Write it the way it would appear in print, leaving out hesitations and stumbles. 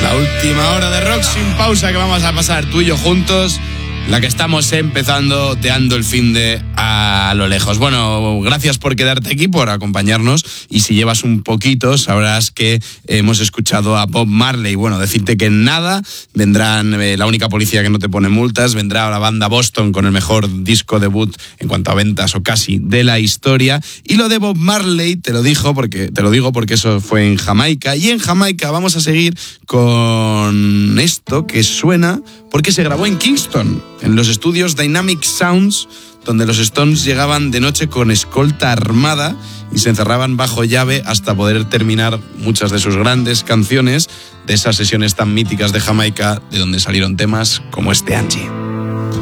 La última hora de rock sin pausa que vamos a pasar tú y yo juntos, la que estamos empezando, teando el finde a lo lejos. Bueno, gracias por quedarte aquí, por acompañarnos, y si llevas un poquito sabrás que hemos escuchado a Bob Marley. Bueno, decirte que en nada vendrán La única policía que no te pone multas, vendrá la banda Boston con el mejor disco debut en cuanto a ventas o casi de la historia, y lo de Bob Marley te lo digo porque eso fue en Jamaica, y en Jamaica vamos a seguir con esto que suena porque se grabó en Kingston, en los estudios Dynamic Sounds, donde los Stones llegaban de noche con escolta armada y se encerraban bajo llave hasta poder terminar muchas de sus grandes canciones de esas sesiones tan míticas de Jamaica, de donde salieron temas como este Angie.